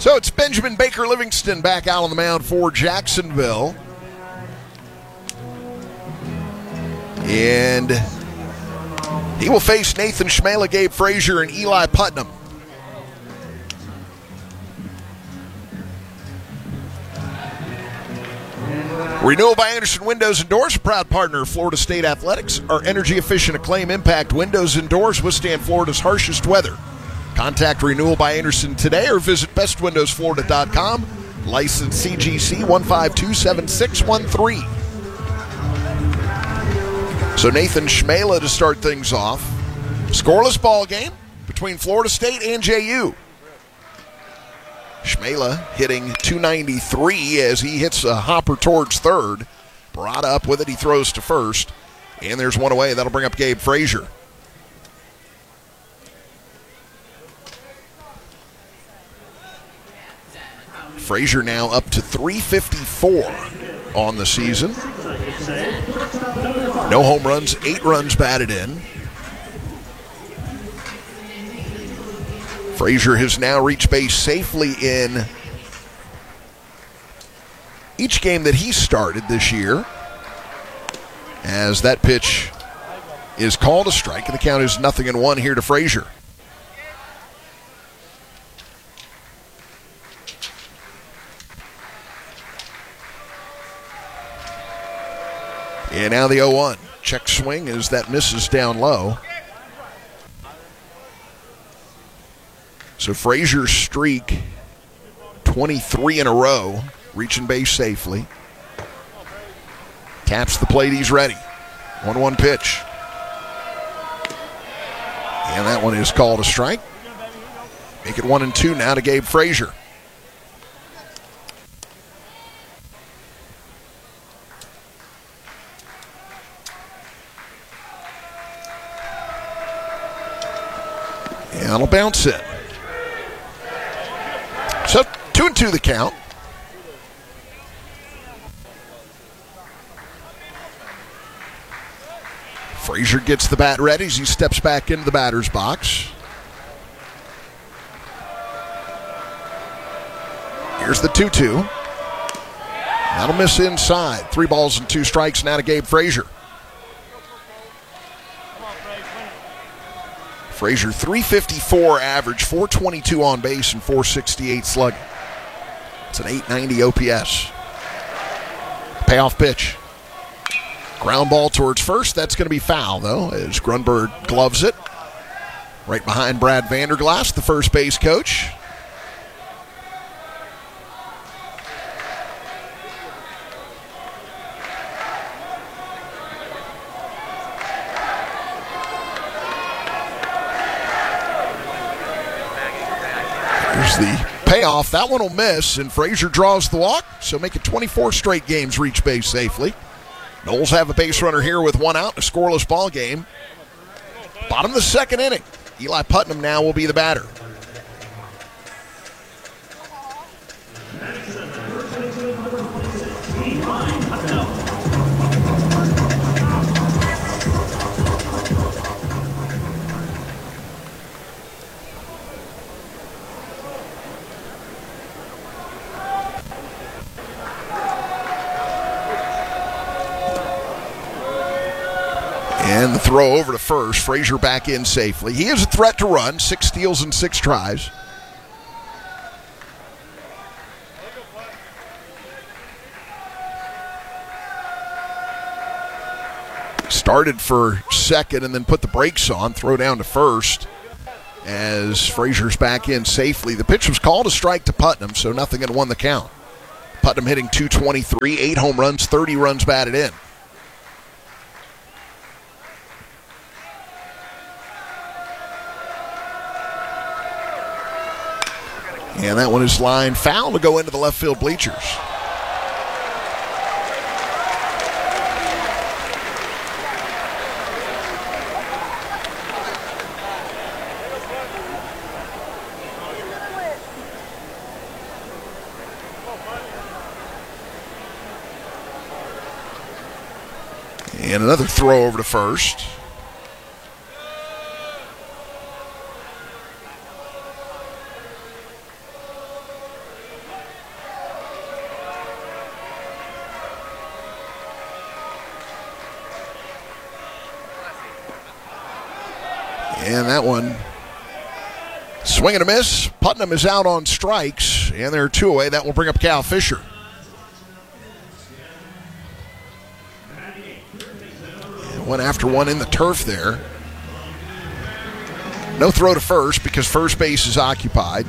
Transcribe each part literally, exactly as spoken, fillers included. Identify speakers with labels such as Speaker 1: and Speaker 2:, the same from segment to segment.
Speaker 1: So it's Benjamin Baker Livingston back out on the mound for Jacksonville. And he will face Nathan Schmela, Gabe Frazier, and Eli Putnam. Renewal by Anderson Windows and Doors, a proud partner of Florida State Athletics. Our energy-efficient Acclaim Impact windows and doors withstand Florida's harshest weather. Contact Renewal by Anderson today or visit best windows florida dot com. License C G C one five two seven six one three. So Nathan Schmela to start things off. Scoreless ball game between Florida State and J U. Schmela hitting two ninety-three as he hits a hopper towards third. Brought up with it, he throws to first. And there's one away. That'll bring up Gabe Frazier. Frazier now up to three fifty-four on the season. No home runs, eight runs batted in. Frazier has now reached base safely in each game that he started this year, as that pitch is called a strike, and the count is nothing and one here to Frazier. And now the oh one. Check swing as that misses down low. So Frazier's streak, twenty-three in a row, reaching base safely. Taps the plate, he's ready. one one pitch. And that one is called a strike. Make it one and two now to Gabe Frazier. And it'll bounce in. So two and two the count. Frazier gets the bat ready as he steps back into the batter's box. Here's the two two. That'll miss inside. Three balls and two strikes now to Gabe Frazier. Frazier, three fifty-four average, four twenty-two on base, and four sixty-eight slugging. It's an eight ninety O P S. Payoff pitch. Ground ball towards first. That's going to be foul, though, as Grunberg gloves it. Right behind Brad Vanderglass, the first base coach. Here's the payoff. That one will miss, and Frazier draws the walk, so make it twenty-four straight games reach base safely. Noles have a base runner here with one out, a scoreless ball game. Bottom of the second inning. Eli Putnam now will be the batter. And the throw over to first. Frazier back in safely. He is a threat to run. Six steals and six tries. Started for second and then put the brakes on. Throw down to first as Frazier's back in safely. The pitch was called a strike to Putnam, so nothing and won the count. Putnam hitting two twenty-three, eight home runs, thirty runs batted in. And that one is lined foul to go into the left field bleachers. And another throw over to first. And that one, swing and a miss. Putnam is out on strikes, and they're two away. That will bring up Cal Fisher. And one after one in the turf there. No throw to first because first base is occupied.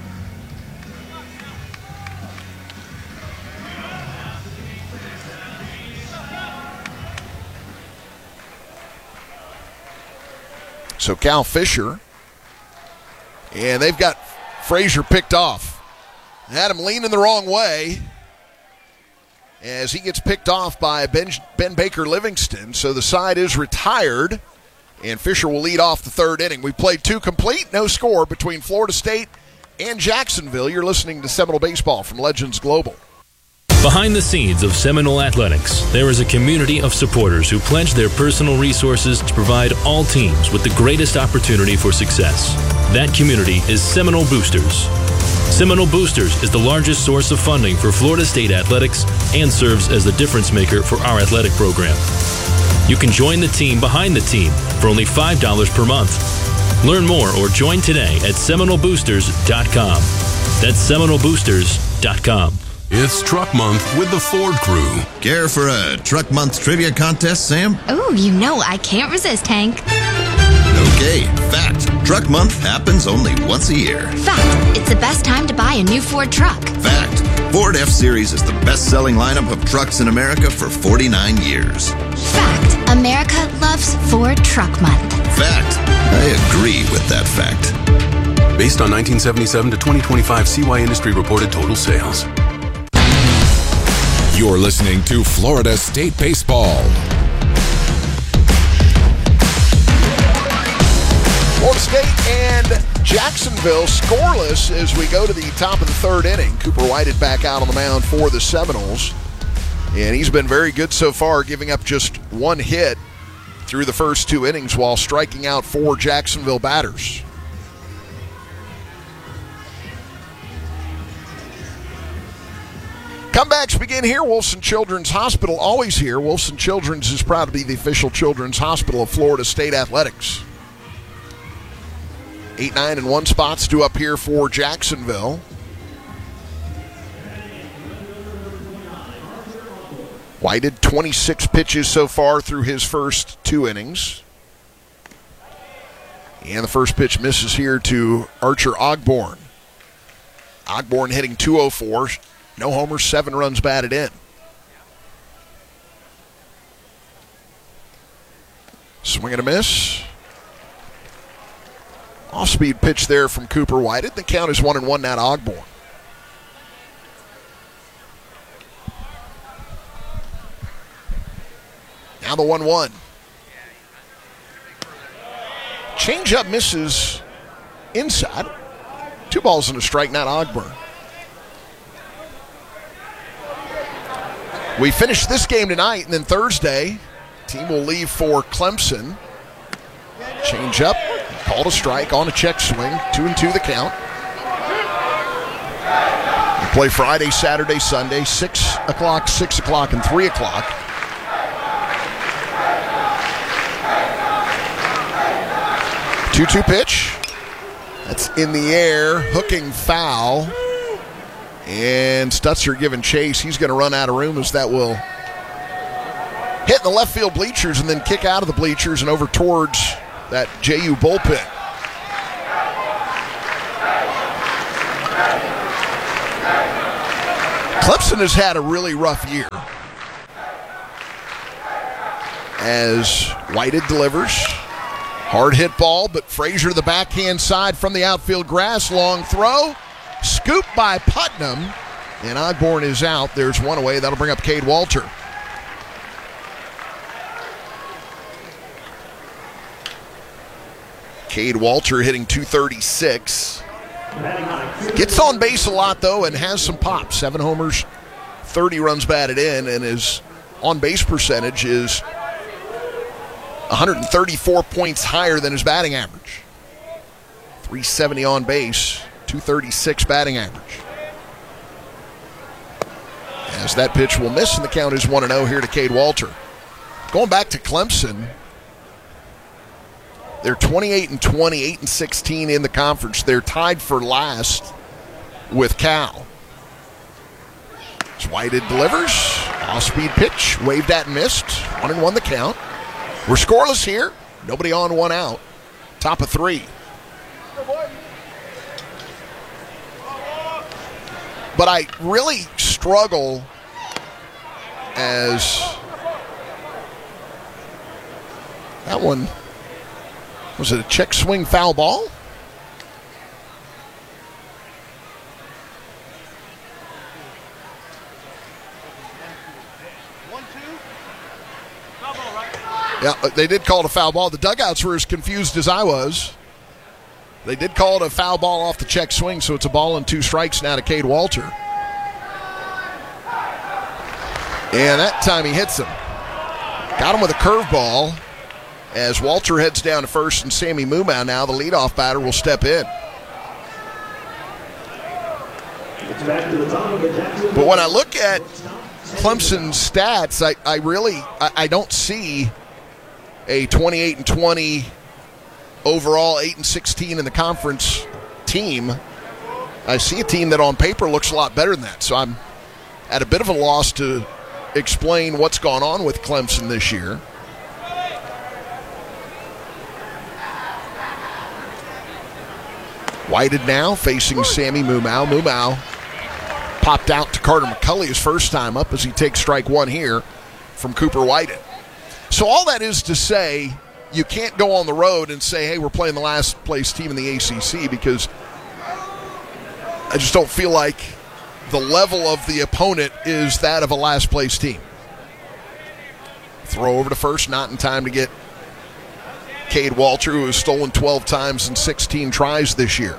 Speaker 1: So Cal Fisher, and they've got Frazier picked off. Had him leaning the wrong way as he gets picked off by Ben, Ben Baker Livingston. So the side is retired, and Fisher will lead off the third inning. We played two complete, no score between Florida State and Jacksonville. You're listening to Seminole Baseball from Legends Global.
Speaker 2: Behind the scenes of Seminole Athletics, there is a community of supporters who pledge their personal resources to provide all teams with the greatest opportunity for success. That community is Seminole Boosters. Seminole Boosters is the largest source of funding for Florida State athletics and serves as the difference maker for our athletic program. You can join the team behind the team for only five dollars per month. Learn more or join today at Seminole Boosters dot com. That's Seminole Boosters dot com.
Speaker 3: It's Truck Month with the Ford Crew.
Speaker 4: Care for a Truck Month trivia contest, Sam?
Speaker 5: Ooh, you know I can't resist, Hank.
Speaker 4: Okay, fact. Truck Month happens only once a year.
Speaker 5: Fact. It's the best time to buy a new Ford truck.
Speaker 4: Fact. Ford F-Series is the best-selling lineup of trucks in America for forty-nine years.
Speaker 5: Fact. America loves Ford Truck Month.
Speaker 4: Fact. I agree with that fact.
Speaker 3: Based on nineteen seventy-seven to twenty twenty-five C Y Industry reported total sales.
Speaker 6: You're listening to Florida State Baseball.
Speaker 1: Florida State and Jacksonville scoreless as we go to the top of the third inning. Cooper Whited back out on the mound for the Seminoles. And he's been very good so far, giving up just one hit through the first two innings while striking out four Jacksonville batters. Comebacks begin here. Wilson Children's Hospital, always here. Wilson Children's is proud to be the official children's hospital of Florida State Athletics. Eight, nine, and one spots due up here for Jacksonville. Whited twenty-six pitches so far through his first two innings. And the first pitch misses here to Archer Ogborn. Ogborn hitting two oh four. No homers, seven runs batted in. Swing and a miss. Off-speed pitch there from Cooper Whited. The count is one and one now to Ogborn. Now the one one. Change-up misses inside. Two balls and a strike, not Ogborn. We finish this game tonight, and then Thursday, team will leave for Clemson. Change up, called a strike on a check swing, two and two the count. We play Friday, Saturday, Sunday, six o'clock, six o'clock, and three o'clock. two two pitch. That's in the air, hooking foul. And Stutzer giving chase. He's going to run out of room as that will hit in the left field bleachers and then kick out of the bleachers and over towards that J U bullpen. Clemson has had a really rough year as Whited delivers. Hard hit ball, but Frazier to the backhand side from the outfield grass. Long throw. Scooped by Putnam, and Ogborn is out. There's one away. That'll bring up Cade Walter. Cade Walter hitting two thirty-six. Gets on base a lot, though, and has some pop. Seven homers, thirty runs batted in, and his on-base percentage is one hundred thirty-four points higher than his batting average. three seventy on base. two thirty-six batting average. As that pitch will miss, and the count is one and oh here to Cade Walter. Going back to Clemson, They're twenty-eight and twenty, eight and sixteen in the conference. They're tied for last with Cal. Whited delivers. Off-speed pitch. Waved at and missed. One and one the count. We're scoreless here. Nobody on, one out. Top of three. But I really struggle as that one, was it a check swing foul ball? Yeah, they did call it a foul ball. The dugouts were as confused as I was. They did call it a foul ball off the check swing, so it's a ball and two strikes now to Cade Walter. And that time he hits him. Got him with a curveball as Walter heads down to first, and Sammy Mumau now, the leadoff batter, will step in. But when I look at Clemson's stats, I, I really I, I don't see a twenty-eight and twenty overall, eight and sixteen in the conference team. I see a team that on paper looks a lot better than that. So I'm at a bit of a loss to explain what's gone on with Clemson this year. Whited now facing Sammy Mumau. Mumau popped out to Carter McCulley his first time up as he takes strike one here from Cooper Whited. So all that is to say, you can't go on the road and say, hey, we're playing the last place team in the A C C, because I just don't feel like the level of the opponent is that of a last place team. Throw over to first, not in time to get Cade Walter, who has stolen twelve times in sixteen tries this year.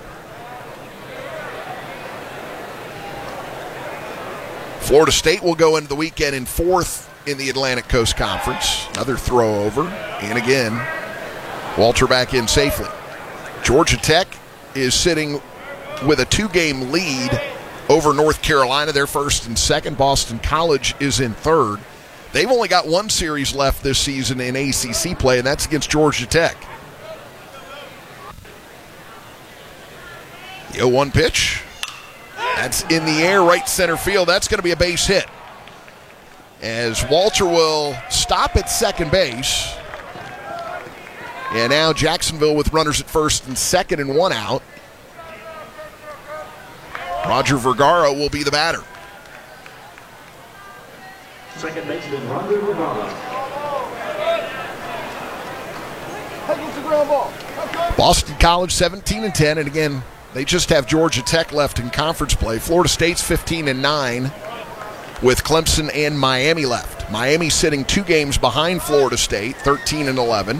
Speaker 1: Florida State will go into the weekend in fourth in the Atlantic Coast Conference. Another throw over, and again, Walter back in safely. Georgia Tech is sitting with a two-game lead over North Carolina. They're first and second. Boston College is in third. They've only got one series left this season in A C C play, and that's against Georgia Tech. The oh one pitch. That's in the air, right center field. That's going to be a base hit, as Walter will stop at second base. And now Jacksonville with runners at first and second and one out. Roger Vergara will be the batter.
Speaker 7: Second baseman Roger Vergara.
Speaker 1: Boston College seventeen and ten, and again, they just have Georgia Tech left in conference play. Florida State's fifteen and nine with Clemson and Miami left. Miami sitting two games behind Florida State, thirteen and eleven.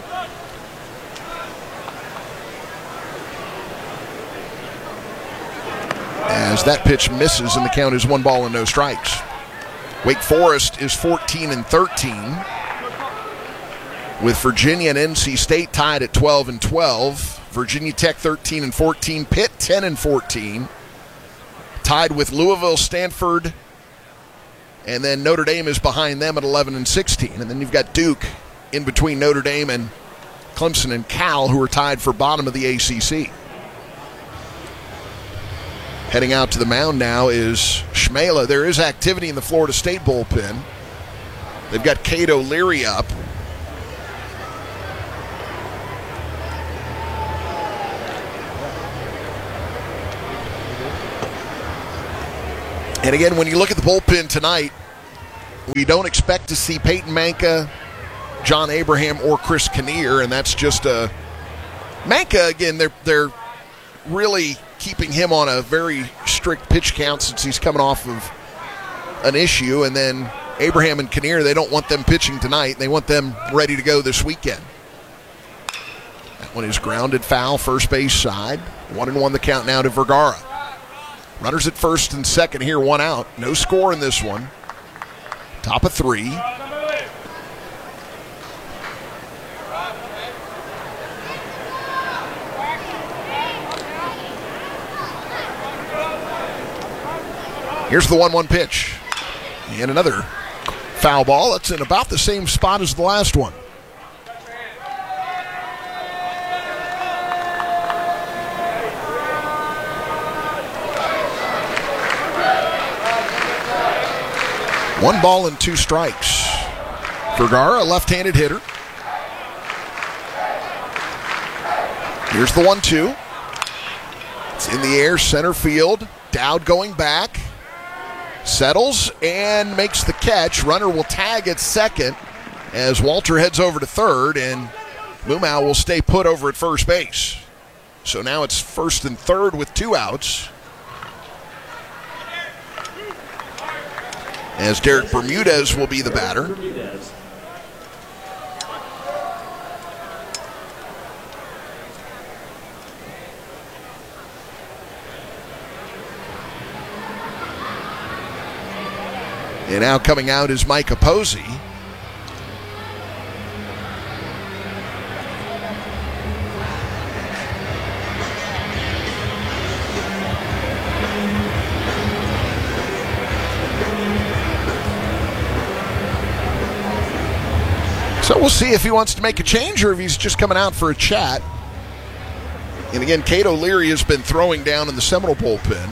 Speaker 1: As that pitch misses and the count is one ball and no strikes. Wake Forest is fourteen and thirteen with Virginia and N C State tied at twelve and twelve. Virginia Tech thirteen and fourteen. Pitt ten and fourteen. Tied with Louisville, Stanford, and then Notre Dame is behind them at eleven and sixteen. And then you've got Duke in between Notre Dame and Clemson and Cal, who are tied for bottom of the A C C. Heading out to the mound now is Shmela. There is activity in the Florida State bullpen. They've got Cade O'Leary up. And again, when you look at the bullpen tonight, we don't expect to see Peyton Manka, John Abraham, or Chris Kinnear, and that's just a... Manka, again, they're they're really keeping him on a very strict pitch count since he's coming off of an issue, and then Abraham and Kinnear, they don't want them pitching tonight. They want them ready to go this weekend. That one is grounded foul, first base side. One and one the count now to Vergara. Runners at first and second here, one out. No score in this one. Top of three. Here's the one one pitch. And another foul ball. That's in about the same spot as the last one. One ball and two strikes. Vergara, a left-handed hitter. Here's the one two. It's in the air, center field. Dowd going back. Settles and makes the catch. Runner will tag at second as Walter heads over to third, and Mumau will stay put over at first base. So now it's first and third with two outs, as Derek Bermudez will be the batter. And now coming out is Micah Posey. So we'll see if he wants to make a change or if he's just coming out for a chat. And again, Cade O'Leary has been throwing down in the Seminole bullpen.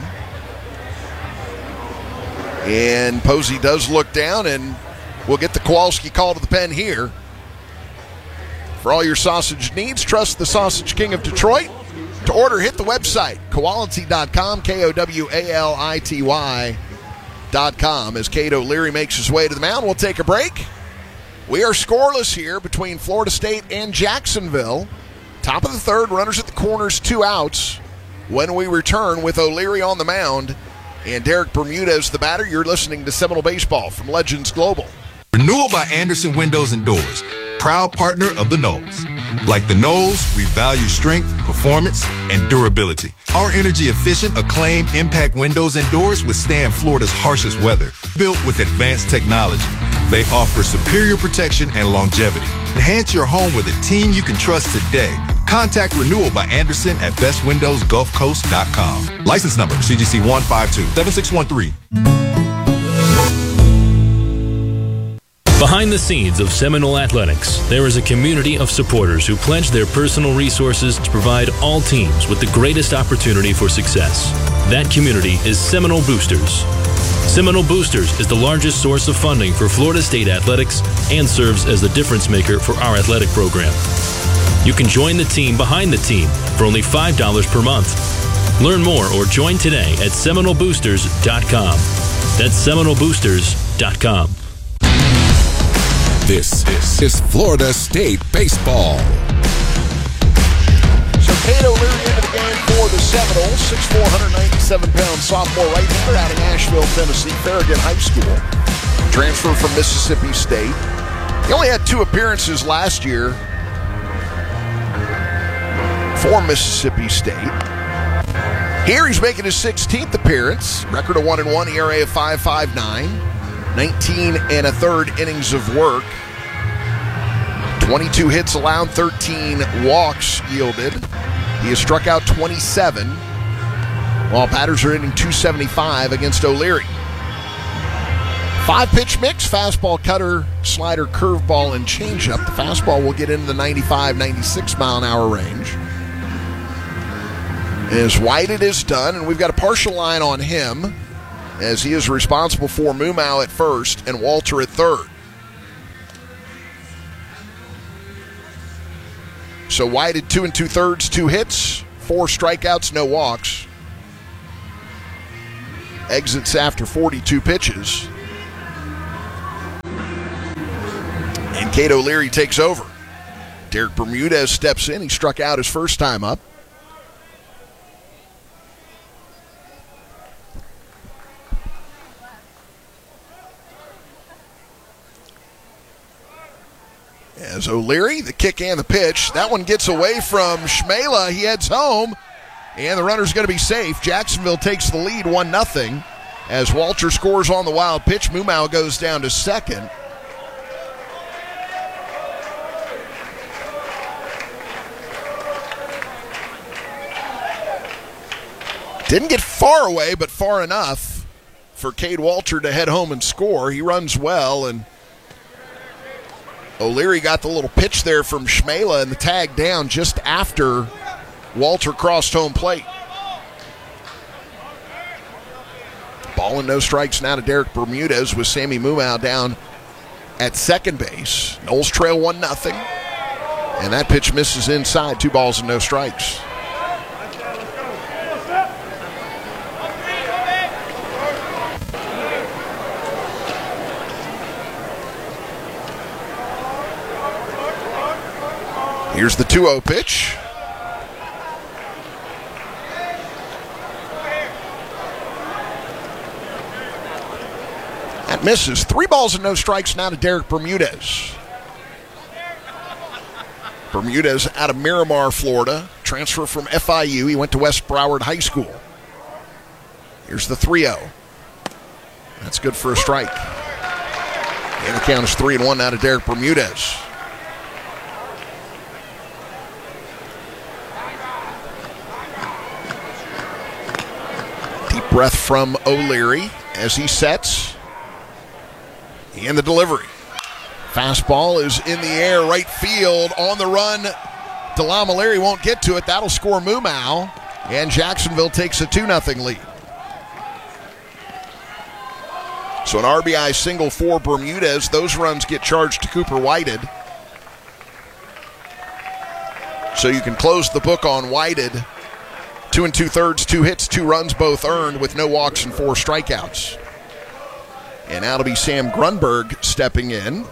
Speaker 1: And Posey does look down, and we'll get the Kowalski call to the pen here. For all your sausage needs, trust the Sausage King of Detroit. To order, hit the website, Kowality dot com, K O W A L I T Y dot com. As Cade O'Leary makes his way to the mound, we'll take a break. We are scoreless here between Florida State and Jacksonville. Top of the third, runners at the corners, two outs. When we return with O'Leary on the mound and Derek Bermudez, the batter, you're listening to Seminole Baseball from Legends Global.
Speaker 8: Renewal by Anderson Windows and Doors, proud partner of the Knolls. Like the Knolls, we value strength, performance, and durability. Our energy-efficient, acclaimed impact windows and doors withstand Florida's harshest weather. Built with advanced technology, they offer superior protection and longevity. Enhance your home with a team you can trust today. Contact Renewal by Anderson at best windows gulf coast dot com. License number C G C one five two seven six one three.
Speaker 2: Behind the scenes of Seminole Athletics, there is a community of supporters who pledge their personal resources to provide all teams with the greatest opportunity for success. That community is Seminole Boosters. Seminole Boosters is the largest source of funding for Florida State athletics and serves as the difference maker for our athletic program. You can join the team behind the team for only five dollars per month. Learn more or join today at Seminole Boosters dot com. That's Seminole Boosters dot com.
Speaker 6: This is Florida State Baseball.
Speaker 1: So Cade O'Leary into the game for the Seminoles, six foot four, one hundred ninety-seven pound sophomore right-hander out of Nashville, Tennessee, Farragut High School. Transfer from Mississippi State. He only had two appearances last year for Mississippi State. Here he's making his sixteenth appearance. Record of one and one, E R A of five point five nine. nineteen and a third innings of work. twenty-two hits allowed, thirteen walks yielded. He has struck out twenty-seven, while batters are hitting two seventy-five against O'Leary. Five-pitch mix, fastball, cutter, slider, curveball, and changeup. The fastball will get into the ninety-five, ninety-six mile an hour range. As Whited is done, and we've got a partial line on him, as he is responsible for Mumau at first and Walter at third. So Whited two and two-thirds, two hits, four strikeouts, no walks. Exits after forty-two pitches. And Cade O'Leary takes over. Derek Bermudez steps in. He struck out his first time up. As O'Leary, the kick and the pitch. That one gets away from Shmela. He heads home, and the runner's going to be safe. Jacksonville takes the lead one nothing as Walter scores on the wild pitch. Mumau goes down to second. Didn't get far away, but far enough for Cade Walter to head home and score. He runs well, and O'Leary got the little pitch there from Shmela and the tag down just after Walter crossed home plate. Ball and no strikes now to Derek Bermudez with Sammy Mumau down at second base. Knowles trail one nothing. And that pitch misses inside. Two balls and no strikes. Here's the two oh pitch. That misses. Three balls and no strikes now to Derek Bermudez. Bermudez out of Miramar, Florida. Transfer from F I U. He went to West Broward High School. Here's the three oh. That's good for a strike. And the count is three and one now to Derek Bermudez. Deep breath from O'Leary as he sets. And the delivery. Fastball is in the air, right field, on the run. DeLamielleure won't get to it. That'll score Mumau. And Jacksonville takes a two nothing lead. So an R B I single for Bermudez. Those runs get charged to Cooper Whited. So you can close the book on Whited. Two and two-thirds, two hits, two runs, both earned with no walks and four strikeouts. And now it'll be Sam Grunberg stepping in.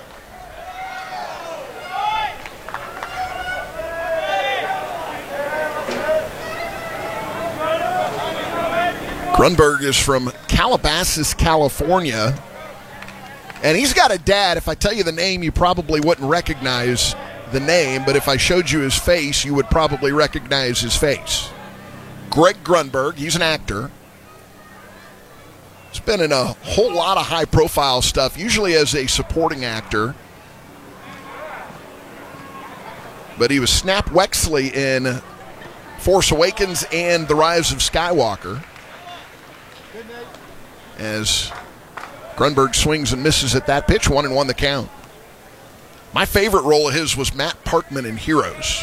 Speaker 1: Grunberg is from Calabasas, California. And he's got a dad. If I tell you the name, you probably wouldn't recognize the name. But if I showed you his face, you would probably recognize his face. Greg Grunberg, he's an actor. He's been in a whole lot of high-profile stuff, usually as a supporting actor. But he was Snap Wexley in Force Awakens and The Rise of Skywalker. As Grunberg swings and misses at that pitch, one and one the count. My favorite role of his was Matt Parkman in Heroes.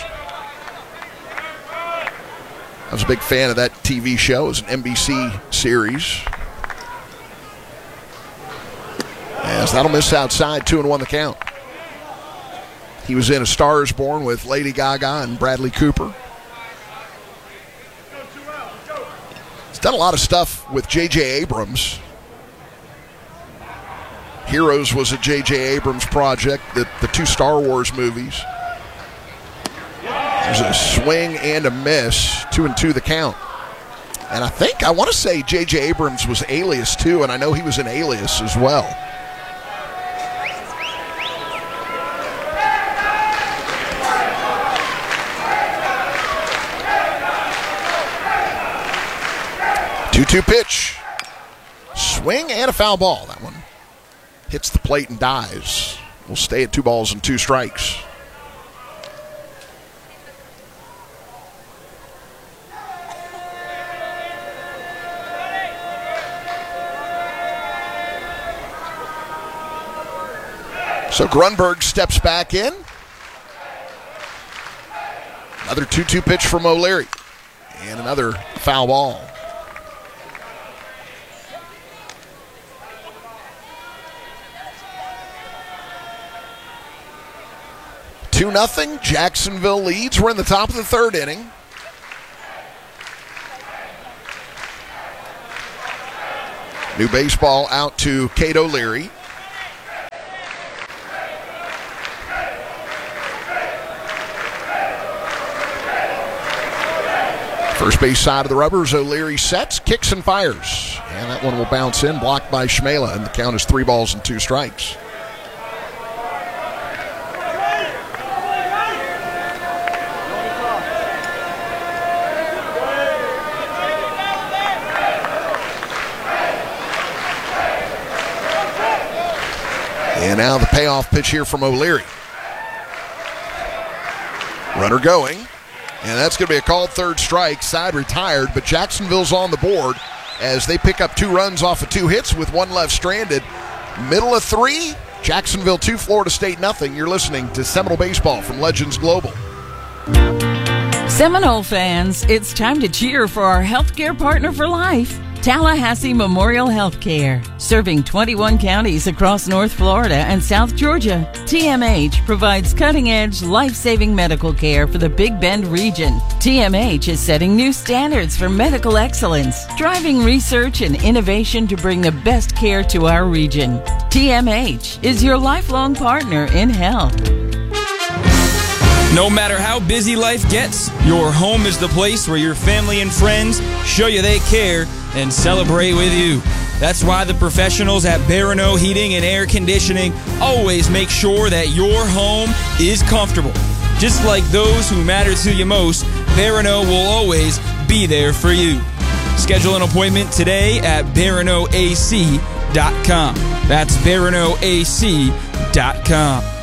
Speaker 1: I was a big fan of that T V show. It was an N B C series. As that'll miss outside, two and one the count. He was in A Star Is Born with Lady Gaga and Bradley Cooper. He's done a lot of stuff with J J Abrams. Heroes was a J J Abrams project, the, the two Star Wars movies. There's a swing and a miss, two and two the count. And I think, I want to say J J Abrams was Alias too, and I know he was in Alias as well. two two pitch. Swing and a foul ball. That one hits the plate and dies. We'll stay at two balls and two strikes. So Grunberg steps back in. Another two two pitch from O'Leary. And another foul ball. two nothing. Jacksonville leads. We're in the top of the third inning. New baseball out to Cade O'Leary. First base side of the rubbers, O'Leary sets, kicks and fires. And that one will bounce in, blocked by Schmela, and the count is three balls and two strikes. And now the payoff pitch here from O'Leary. Runner going. And that's going to be a called third strike. Side retired, but Jacksonville's on the board as they pick up two runs off of two hits with one left stranded. Middle of three, Jacksonville two, Florida State nothing. You're listening to Seminole Baseball from Legends Global.
Speaker 9: Seminole fans, it's time to cheer for our healthcare partner for life. Tallahassee Memorial Healthcare, serving twenty-one counties across North Florida and South Georgia. T M H provides cutting-edge, life-saving medical care for the Big Bend region. T M H is setting new standards for medical excellence, driving research and innovation to bring the best care to our region. T M H is your lifelong partner in health.
Speaker 10: No matter how busy life gets, your home is the place where your family and friends show you they care and celebrate with you. That's why the professionals at Barano Heating and Air Conditioning always make sure that your home is comfortable. Just like those who matter to you most, Barano will always be there for you. Schedule an appointment today at Barano A C dot com. That's Barano A C dot com.